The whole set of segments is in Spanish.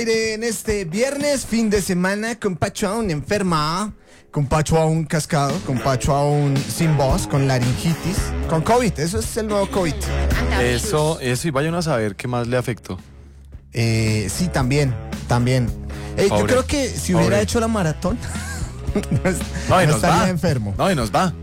En este viernes, fin de semana, con Pacho aún enferma, con Pacho aún cascado, con Pacho aún sin voz, con laringitis, con COVID, eso es el nuevo COVID. Eso, y vayan a saber qué más le afectó. Sí, también. Yo creo que si hubiera hecho la maratón, no estaría enfermo. No, y nos va.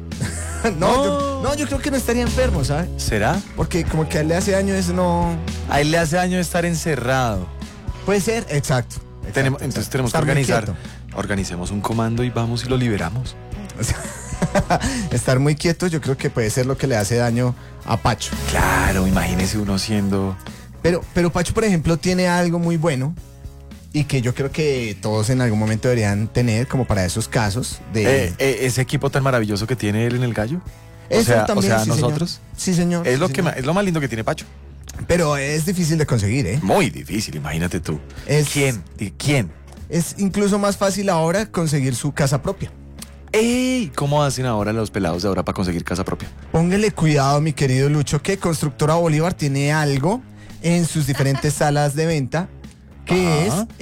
Yo creo que no estaría enfermo, ¿sabes? ¿Será? Porque como que a él le hace daño eso, no... A él le hace daño estar encerrado. Puede ser, exacto. Entonces tenemos que organizar. Organicemos un comando y vamos y lo liberamos. Estar muy quieto yo creo que puede ser lo que le hace daño a Pacho. Claro, imagínese uno siendo... Pero Pacho, por ejemplo, tiene algo muy bueno y que yo creo que todos en algún momento deberían tener como para esos casos de... ese equipo tan maravilloso que tiene él en el gallo. Eso también, sí, nosotros. Señor. Sí, señor. Es sí, lo más lindo que tiene Pacho. Pero es difícil de conseguir, ¿eh? Muy difícil, imagínate tú. ¿Quién? Es incluso más fácil ahora conseguir su casa propia. ¡Ey! ¿Cómo hacen ahora los pelados de ahora para conseguir casa propia? Póngale cuidado, mi querido Lucho, que Constructora Bolívar tiene algo en sus diferentes salas de venta que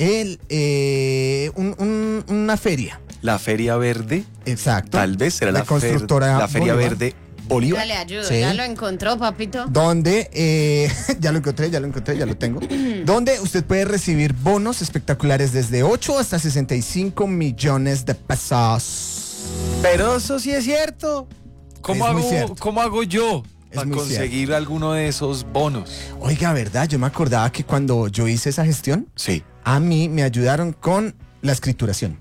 es una feria. La Feria Verde. Exacto. Tal vez será la Feria Verde Bolívar. Dale, ayuda, Sí. ya lo encontró, papito. Donde, ya lo encontré, ya lo tengo. Donde usted puede recibir bonos espectaculares desde 8 hasta 65 millones de pesos. Pero eso sí es cierto. ¿Cómo hago yo para conseguir alguno de esos bonos? Oiga, ¿verdad? Yo me acordaba que cuando yo hice esa gestión, sí, a mí me ayudaron con la escrituración.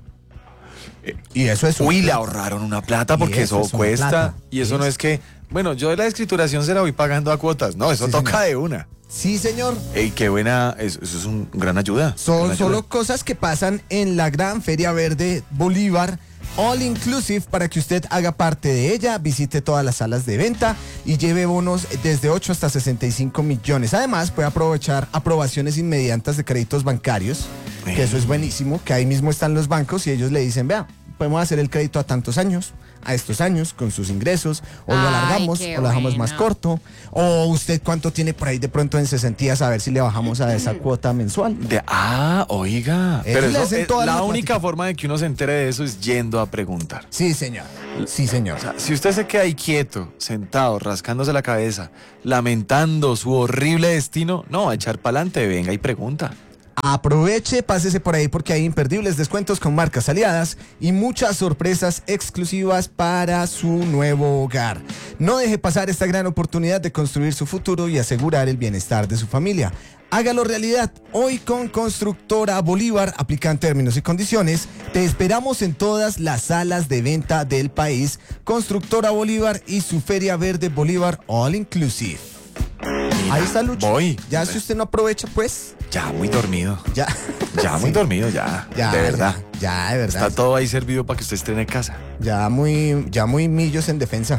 Y eso es... le ahorraron una plata porque eso cuesta. Plata. Y eso no es que... Bueno, yo de la escrituración se la voy pagando a cuotas. No, eso toca de una. Sí, señor. ¡Ey, qué buena! Eso es una gran ayuda. Son solo cosas que pasan en la gran Feria Verde Bolívar, all inclusive, para que usted haga parte de ella, visite todas las salas de venta y lleve bonos desde 8 hasta 65 millones. Además, puede aprovechar aprobaciones inmediatas de créditos bancarios, que eso es buenísimo, que ahí mismo están los bancos y ellos le dicen, vea, podemos hacer el crédito a tantos años, a estos años, con sus ingresos, o lo alargamos, o lo dejamos más corto, o usted cuánto tiene por ahí de pronto en cesantías, a ver si le bajamos a esa cuota mensual. Oiga, pero la única matemática. Forma de que uno se entere de eso es yendo a preguntar. Sí, señor. Sí, señor. O sea, si usted se queda ahí quieto, sentado, rascándose la cabeza, lamentando su horrible destino, no, a echar pa'lante, venga y pregunta. Aproveche, pásese por ahí porque hay imperdibles descuentos con marcas aliadas y muchas sorpresas exclusivas para su nuevo hogar. No deje pasar esta gran oportunidad de construir su futuro y asegurar el bienestar de su familia. Hágalo realidad hoy con Constructora Bolívar. Aplican términos y condiciones. Te esperamos en todas las salas de venta del país. Constructora Bolívar y su Feria Verde Bolívar All Inclusive. Ahí está, Lucho. Voy. Ya si usted no aprovecha, pues... Ya muy dormido. Ya. Muy dormido, ya. De verdad. Ya, de verdad. Está todo ahí servido para que usted estrene casa. Ya muy millos en defensa.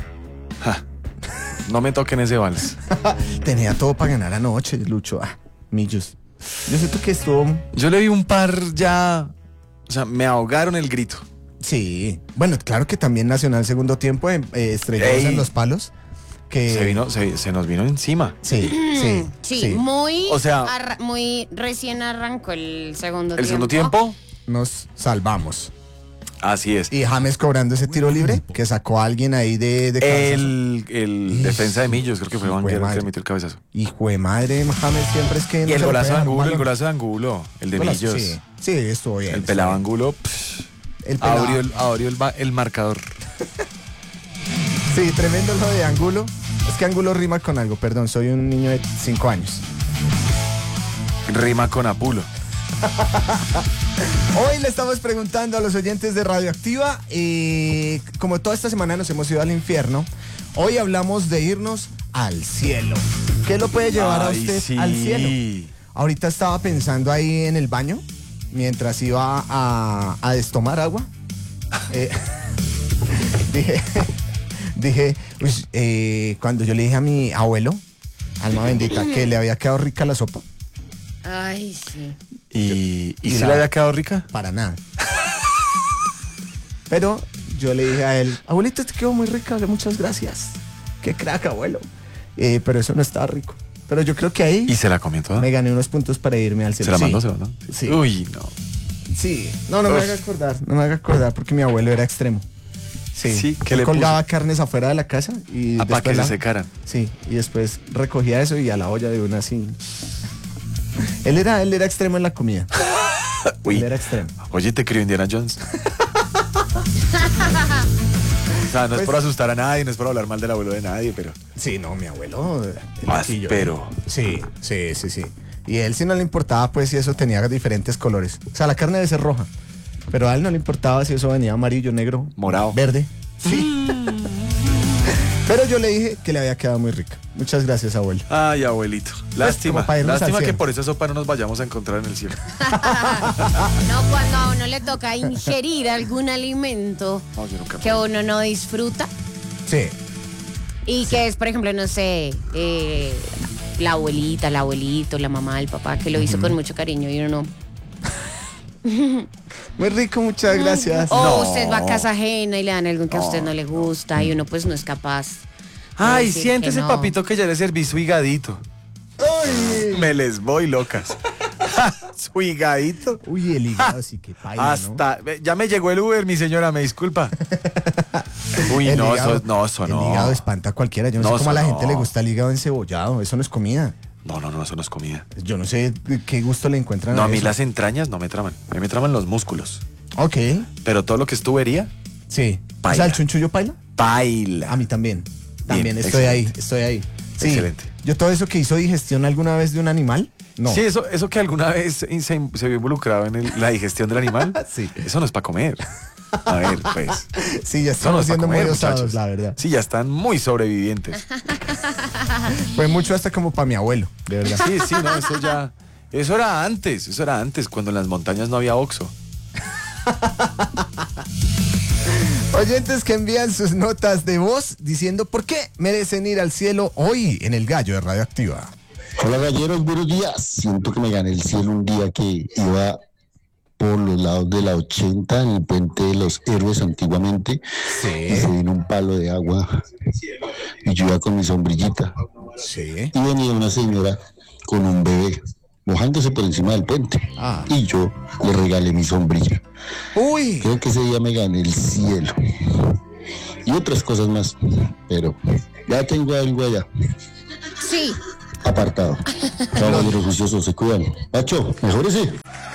No me toquen ese vals. Tenía todo para ganar anoche, Lucho. Millos. Yo siento que estuvo... Yo le vi un par ya... O sea, me ahogaron el grito. Sí. Bueno, claro que también Nacional segundo tiempo estrellados en los palos. Que... Se nos vino encima. Sí. Muy, o sea, muy recién arrancó el segundo tiempo. ¿El segundo tiempo? Nos salvamos. Así es. Y James cobrando ese tiro libre que sacó a alguien ahí de el defensa de Millos, creo que fue Banquero que metió el cabezazo. Hijo de madre, James siempre es que... Y el golazo de Angulo, el de Millos. Sí, estuvo bien. El pelado Angulo, abrió el marcador. Sí, tremendo lo de Angulo. Es que Angulo rima con algo, perdón, soy un niño de 5 años. Rima con Apulo. Hoy le estamos preguntando a los oyentes de Radioactiva, como toda esta semana nos hemos ido al infierno, hoy hablamos de irnos al cielo. ¿Qué lo puede llevar a usted al cielo? Ahorita estaba pensando ahí en el baño, mientras iba a destomar agua. Dije, cuando yo le dije a mi abuelo, alma bendita, que le había quedado rica la sopa. Ay, sí. ¿Y si le había quedado rica? Para nada. Pero yo le dije a él, abuelito, te quedó muy rica, muchas gracias. Qué crack, abuelo. Pero eso no estaba rico. Pero yo creo que ahí ¿Y se la comió toda? me gané unos puntos para irme al cielo. ¿Se la mandó? Sí. ¿Se la mandó? Sí. Uy, no. Sí, no me haga acordar, no me haga acordar porque mi abuelo era extremo. Sí, ¿qué él le colgaba carnes afuera de la casa y para que se la- secaran. Sí, y después recogía eso y a la olla de una así. Él era extremo en la comida. Uy. Él era extremo. Oye, te crió Indiana Jones. O sea, no es Pues- por asustar a nadie, no es por hablar mal del abuelo de nadie, pero... Sí, no, mi abuelo. el Más, loquillo, pero- Sí. Y a él sí no le importaba pues si eso tenía diferentes colores. O sea, la carne debe ser roja. Pero a él no le importaba si eso venía amarillo, negro, Morado. verde. Sí. Pero yo le dije que le había quedado muy rica. Muchas gracias, abuelo. Ay, abuelito. Lástima. como para irnos al Lástima que cielo. por esa sopa no nos vayamos a encontrar en el cielo. No, cuando a uno le toca ingerir algún alimento No, yo nunca que uno no disfruta Sí. y que es, por ejemplo, no sé, la abuelita, el abuelito, la mamá, el papá, que lo hizo con mucho cariño y uno no. Muy rico, muchas gracias. O No. usted va a casa ajena y le dan algo que a usted no le gusta y uno pues no es capaz. de Ay, decir siéntese, que no. papito, que ya le serví su higadito. Ay. Me les voy, locas. Su higadito. Uy, el hígado sí que paila, Hasta... Ya me llegó el Uber, mi señora, me disculpa. Uy, El no, hígado- eso no. El hígado espanta a cualquiera. Yo no, No, sé cómo a la eso gente no. le gusta el hígado encebollado. Eso no es comida. No, eso no es comida. Yo no sé qué gusto le encuentran No, a mí eso. las entrañas no me traman. A mí me traman los músculos. Ok, Pero todo lo que es tubería, sí. Paila. O sea, el chunchullo paila. baila. A mí también. También Bien, estoy excelente. ahí. Sí. Excelente. Yo todo eso que hizo digestión alguna vez de un animal, no. Sí, eso que alguna vez se vio involucrado en la digestión del animal, Sí. eso no es para comer. A ver, pues. Sí, ya Eso no estamos es para siendo muy comer, osados, muchachos. la verdad. Sí, ya están muy sobrevivientes. Fue mucho hasta como para mi abuelo, de verdad. Sí, no, eso ya... Eso era antes, cuando en las montañas no había Oxxo. Oyentes que envían sus notas de voz diciendo por qué merecen ir al cielo hoy en el Gallo de Radioactiva. Hola galleros, buenos días. Siento que me gané el cielo un día que iba por los lados de la 80 en el puente de los héroes antiguamente y se vino un palo de agua y yo iba con mi sombrillita Sí. y venía una señora con un bebé mojándose por encima del puente y yo le regalé mi sombrilla. Uy. Creo que ese día me gané el cielo y otras cosas más, pero ya tengo algo allá Sí, apartado. Caballeros juiciosos, se cuidan. Pacho, mejórese.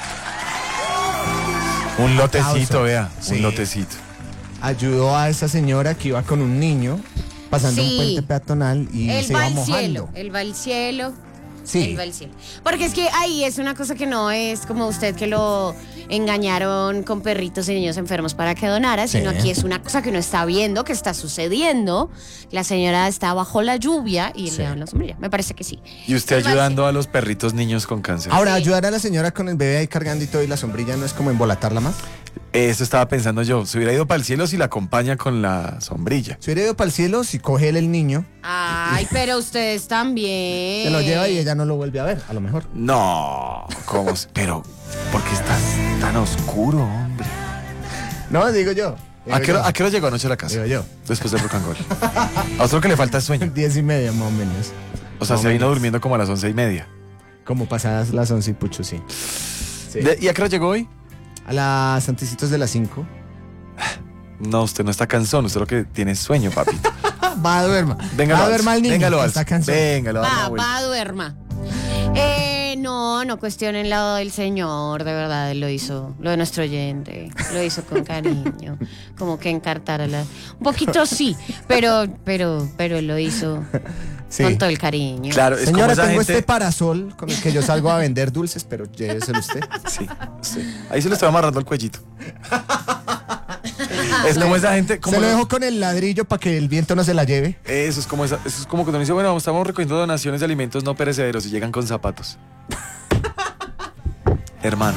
Un lotecito, Aplauso. vea. Sí. Un lotecito. Ayudó a esa señora que iba con un niño pasando Sí. un puente peatonal y él se va iba al mojando. cielo, él va al cielo. Sí. Él va al cielo. Porque es que ahí es una cosa que no es como usted que lo engañaron con perritos y niños enfermos para que donara, sino Sí. aquí es una cosa que uno está viendo, que está sucediendo. La señora está bajo la lluvia y le dan la sombrilla. Me parece que sí. Y usted Él va al ayudando a los perritos niños con cáncer. Ahora, Sí. ayudar a la señora con el bebé ahí cargando y todo y la sombrilla no es como embolatarla más. Eso estaba pensando yo. Se hubiera ido para el cielo si la acompaña con la sombrilla. Se hubiera ido para el cielo si coge él el niño, Ay, pero ustedes también. se lo lleva y ella no lo vuelve a ver, a lo mejor. No, ¿cómo? Pero, ¿por qué estás tan oscuro, hombre? No, digo yo. ¿A qué hora llegó anoche a la casa? Digo yo. Después del rock and roll. A otro que le falta es sueño. 10:30 más o menos. O sea, Más se o vino menos. durmiendo como a las 11:30. Como pasadas las 11 y pucho, sí. Sí. ¿Y a qué hora llegó hoy? A las antecitos de las 5. No, usted no está cansón, usted lo que tiene es sueño, papito. Va a duerma. Venga, Va a duerma el niño. Véngalo, que Alce. está cansado. Véngalo, Va, duerma. No cuestionen lado del señor, de verdad, él lo hizo, lo de nuestro oyente, lo hizo con cariño, como que encartar a la... Un poquito sí, pero él lo hizo Sí. con todo el cariño. Claro, es Señora, como esa tengo gente... este parasol con el que yo salgo a vender dulces, pero lléveselo usted. Sí. Ahí se lo estoy amarrando el cuellito. Es como esa gente... Como Se lo dejo con el ladrillo para que el viento no se la lleve. Eso es como cuando uno dice, bueno, estamos recogiendo donaciones de alimentos no perecederos y llegan con zapatos. Hermano.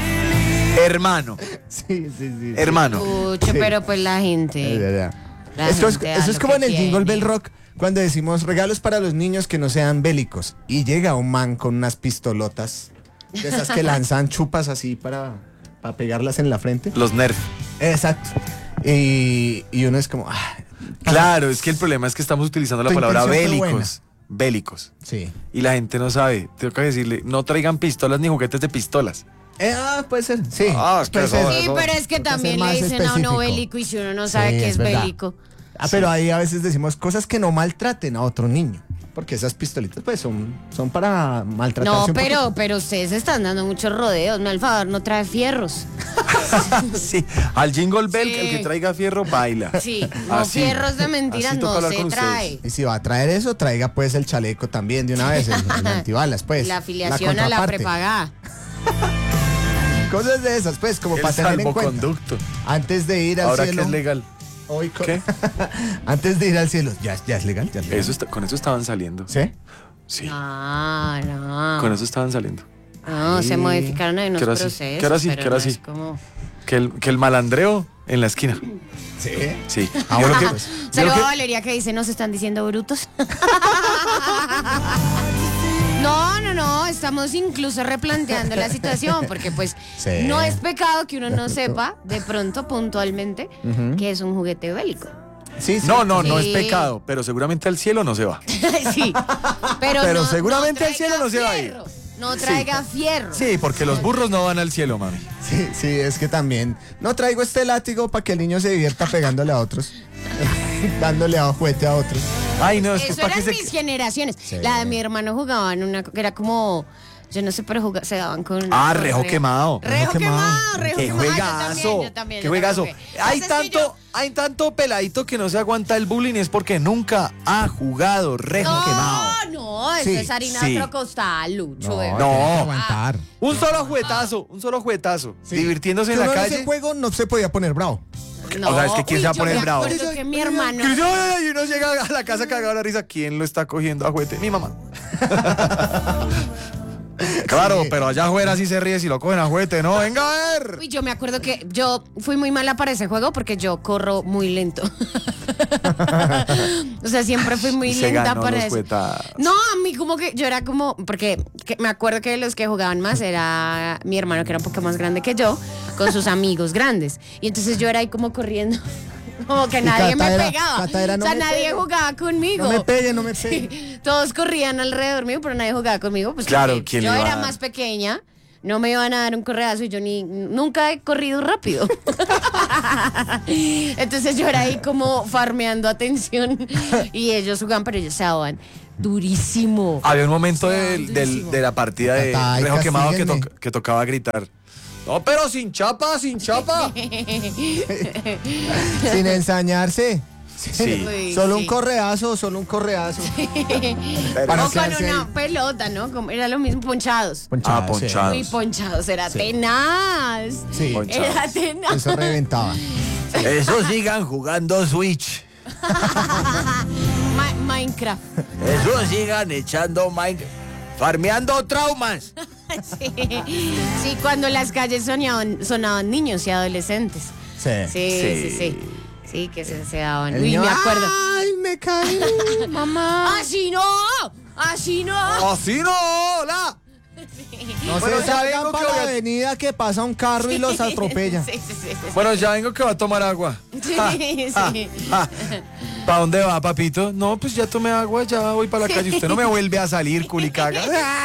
Sí. Hermano. Pucho, Sí. pero pues la Es gente... verdad. La Eso es, gente da eso lo es como que en el Jingle tiene. Bell Rock cuando decimos regalos para los niños que no sean bélicos. Y llega un man con unas pistolotas, de esas que lanzan chupas así para pegarlas en la frente. Los Nerf. Exacto. Y uno es como... Claro, es que el problema es que estamos utilizando la Tu palabra intención fue bélicos. bélicos. Sí. Y la gente no sabe. Tengo que decirle, no traigan pistolas ni juguetes de pistolas. Puede ser, sí. Es que puede eso- ser. Sí, pero es que Toca también ser le más dicen a uno específico. bélico y si uno no sabe Sí, que es es verdad. bélico. Pero ahí a veces decimos cosas que no maltraten a otro niño. Porque esas pistolitas pues son para maltratarse No, un poquito. pero ustedes están dando muchos rodeos. Me al favor, no trae fierros. Sí, al Jingle Bell, Sí. el que traiga fierro baila. Sí, no Así. fierros de mentiras Así toca no hablar se con trae. Y si va a traer eso, traiga pues el chaleco también de una vez, el antibalas, pues. La afiliación a la contraparte. prepagada. Cosas de esas, pues, como El para tener en cuenta. salvoconducto. Antes de ir al Ahora cielo. que es legal. Hoy ¿Qué? Antes de ir al cielo, ya es legal, ya es legal. Con eso estaban saliendo. ¿Sí? Sí, No. con eso estaban saliendo. No, se modificaron ahí unos Que ahora sí, procesos. que ahora sí, pero que ahora no sí. es como... Que el malandreo en la esquina. Sí. Sí. Ah, Yo bueno, lo que- pues. yo Saludos lo a que- Valeria que dice, ¿nos están diciendo brutos? No, estamos incluso replanteando la situación, porque pues Sí. no es pecado que uno no sepa de pronto, puntualmente, que es un juguete bélico. Sí, sí. No es Sí. pecado, pero seguramente al cielo no se va. Sí, pero Pero seguramente no al cielo no se va a ir. traiga fierro, No traiga fierro. Sí, porque los burros no van al cielo, mami. Sí, es que también. No traigo este látigo para que el niño se divierta pegándole a otros. Dándole a juguete a otros. Ay, no, es que es Eso para que eran se... mis generaciones. Sí. La de mi hermano jugaba en una que era como, yo no sé, pero se daban con Ah, rejo quemado. Rejo quemado, rejo ¡Qué quemado. juegazo! Yo también, ¡Qué yo juegazo! también jugué. Entonces, Hay tanto peladito que no se aguanta el bullying es porque nunca ha jugado rejo quemado. No, eso Sí, es harina sí. de otro costal, Lucho. No, bebé. No. tiene que aguantar. Un solo juguetazo. Sí. Divirtiéndose en Que la uno calle. ese juego no se podía poner bravo. No, O sea, es que ¿quién se va a yo poner me bravo? acuerdo que mi hermano... Y uno llega a la casa cagado de la risa. ¿Quién lo está cogiendo a juguete? Mi mamá. Claro, Sí. pero allá afuera sí se ríe si lo cogen a juguete, ¿no? ¡Venga a ver! Uy, yo me acuerdo que yo fui muy mala para ese juego porque yo corro muy lento. O sea, siempre fui muy Y se lenta ganó para los eso. juetazos. No, a mí como que yo era como, porque me acuerdo que los que jugaban más era mi hermano que era un poco más grande que yo, con sus amigos grandes. Y entonces yo era ahí como corriendo, como que nadie Cata me era- pegaba. Cata era, no o sea, me nadie pegue. jugaba conmigo. No me pegue, no me pegue. Sí, todos corrían alrededor mío, pero nadie jugaba conmigo. Pues Claro, porque ¿quién yo le iba a era dar? más pequeña, no me iban a dar un correazo y yo nunca he corrido rápido. Entonces yo era ahí como farmeando atención y ellos jugaban, pero ellos se daban durísimo. Había un momento Durísimo. de la partida de Ay, rejo quemado que, castíguenme. que tocaba gritar. No, pero sin chapa, sin chapa. Sin ensañarse. Sí. Uy, Solo sí. un correazo, solo un correazo. Pero- Para O con quedarse una ahí. pelota, ¿no? Como era lo mismo, ponchados. Ponchado, Ah, ponchado. Muy ponchados, era tenaz. Sí. Ponchado. Era tenaz. Eso reventaba. Eso sigan jugando Switch. Minecraft. Eso sigan echando farmeando traumas. Sí, cuando las calles sonaban niños y adolescentes. Sí. Sí. Sí, que se daban. El Uy, niño, me acuerdo. ¡Ay, me caí, mamá! ¡Así no! ¡Así no! Así no, hola. No Bueno, se ya salgan vengo que para voy la a- avenida que pasa un carro y los atropella. Sí. Bueno, ya vengo que va a tomar agua. Sí. ¿Para dónde va, papito? No, pues ya tomé agua, ya voy para la calle. Usted no me vuelve a salir, culicaga.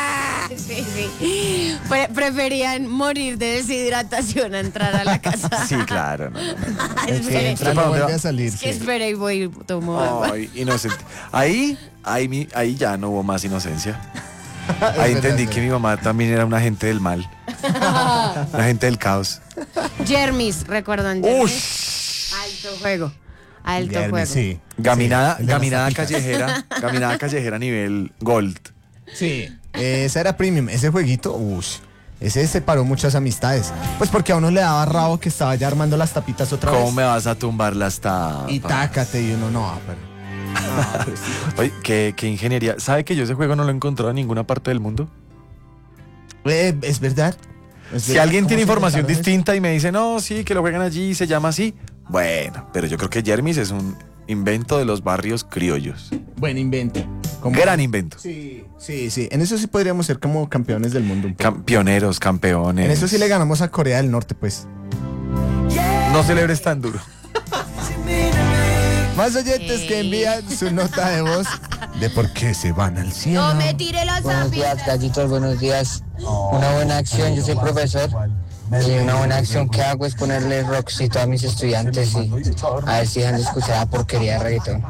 Sí. Preferían morir de deshidratación a entrar a la casa. Sí, claro. El que Espere, entra ¿Para no dónde vuelve va? a salir. que Sí. espere y voy y tomo agua. Ay, inocente. Ahí ya no hubo más inocencia. Ahí verdad, entendí es que mi mamá también era un agente del mal. Un agente del caos. Jermis, ¿recuerdan Jermis? Ush. Alto juego. Alto Guillermo, juego. sí. Gaminada, Sí, el de las gaminada tapitas. callejera a nivel gold. Sí. Esa era premium. Ese jueguito, ese separó muchas amistades. Pues porque a uno le daba rabo que estaba ya armando las tapitas otra ¿Cómo vez. me vas a tumbar las tapas? Y tácate, y uno no, pero. Oye, qué ingeniería. ¿Sabe que yo ese juego no lo he encontrado en ninguna parte del mundo? Es verdad. Si alguien tiene información distinta distinta y me dice, no, sí, que lo juegan allí y se llama así, bueno, pero yo creo que Jermis es un invento de los barrios criollos. Buen invento. Como- Gran invento. Sí. En eso sí podríamos ser como campeones del mundo un poco. Pioneros, campeones. En eso sí le ganamos a Corea del Norte, pues. No celebres tan duro. Más oyentes que envían su nota de voz de por qué se van al cielo. No me tire las Buenos días, zapitas. gallitos, buenos días. Una buena acción, yo soy profesor. Y una buena acción que hago es ponerle rockcito a mis estudiantes y a ver si dejan de escuchar la porquería de reggaetón.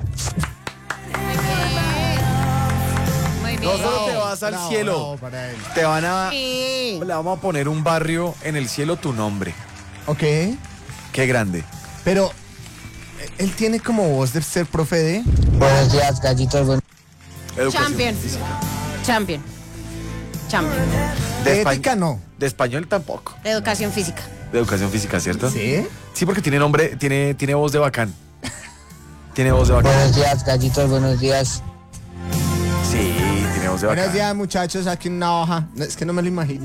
Muy bien. No solo te vas al Bravo, cielo, bravo para él. te van a... Sí. Le vamos a poner un barrio en el cielo tu nombre. Ok, Qué grande. pero él tiene como voz de ser profe de... Buenos días, gallitos, Educación Champion. física. Champion. Champion. De espa- ética no. De español tampoco. De educación física. De educación física, ¿cierto? ¿Sí? Sí, porque tiene nombre, tiene voz de bacán. Tiene voz de bacán. buenos días, gallitos, buenos días. Sí, tiene voz de bacán. Buenos días, muchachos, aquí una hoja. No, es que no me lo imagino.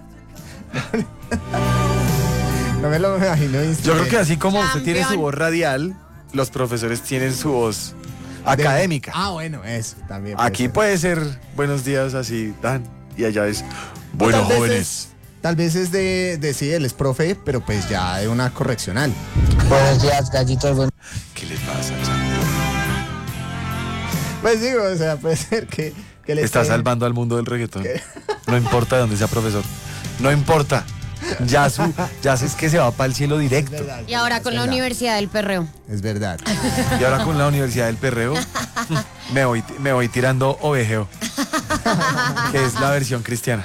No me lo imagino. Yo creo que así como usted tiene su Champion. voz radial, los profesores tienen su voz académica. Ah, bueno, eso también. puede Aquí ser. puede ser buenos días así, dan, y allá es O bueno, tal vez jóvenes. Tal vez es de sí, él es profe, pero pues ya de una correccional. Buenos días, gallitos, ¿Qué le pasa, chamo? Pues digo, o sea, puede ser que le Está esté- salvando al mundo del reggaetón. No importa de dónde sea profesor. No importa. Ya es que se va para el cielo Es directo. verdad, Y ahora con la es verdad, Universidad del Perreo. Es verdad. Y ahora con la Universidad del Perreo me voy tirando ovejeo. Que es la versión cristiana.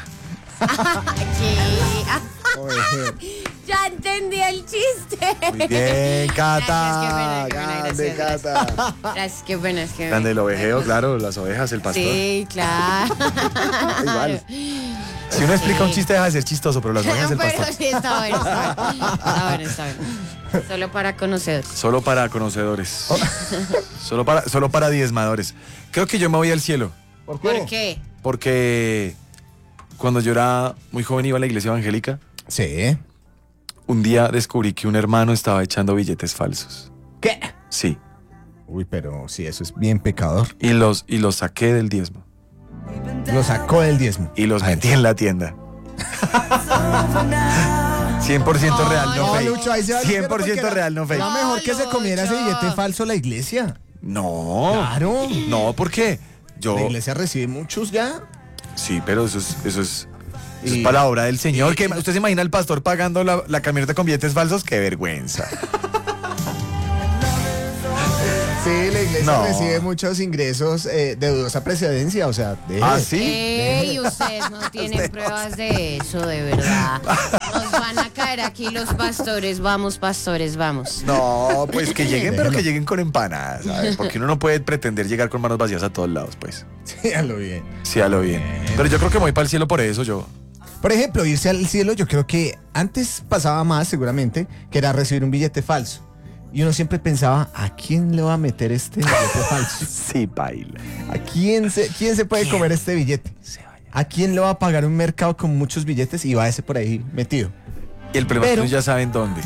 Ya entendí el chiste. Muy bien, Cata. Gracias, qué pena, Grande, gracias. Cata. Gracias, qué pena. Es que Grande el ovejeo, claro, las ovejas, el pastor. Sí, claro. Igual. Si uno explica un chiste deja de ser chistoso, pero las ovejas, el Pero pastor. sí, está bueno, está bueno. Solo para conocedores. Solo para conocedores. Solo para diezmadores. Creo que yo me voy al cielo. ¿Por ¿Por qué? Porque cuando yo era muy joven iba a la iglesia evangélica. Sí. Un día descubrí que un hermano estaba echando billetes falsos. ¿Qué? Sí. Uy, pero sí, eso es bien pecador. Y los saqué del diezmo. Lo sacó del diezmo. Y los metí en la tienda. 100% real, no No, fake. Lucho, ahí se va al infierno porque 100% real, no fake. Era mejor que se comiera ese Lucho. billete falso la iglesia. No. Claro. No, ¿por qué? Yo. La iglesia recibe muchos ya. Sí, pero eso es Y- para la obra del Señor. ¿Usted se imagina al pastor pagando la camioneta con billetes falsos? ¡Qué vergüenza! Sí, la iglesia No. recibe muchos ingresos de dudosa precedencia, o sea, de... ¿Ah, sí? Ey, ustedes no tienen pruebas de eso, de verdad. Nos van a caer aquí los pastores. Vamos, pastores, vamos. No, pues que lleguen, pero Déjelo. que lleguen con empanadas, ¿sabes? Porque uno no puede pretender llegar con manos vacías a todos lados, pues. Sí, a lo bien. Sí, a lo bien. Pero yo creo que me voy para el cielo por eso, yo. Por ejemplo, irse al cielo, yo creo que antes pasaba más, seguramente, que era recibir un billete falso. Y uno siempre pensaba, ¿a quién le va a meter este billete falso? Sí, baila. ¿A quién se puede comer este billete? ¿A quién le va a pagar un mercado con muchos billetes y va ese por ahí metido? Y el problema es que Pero- ustedes ya saben dónde.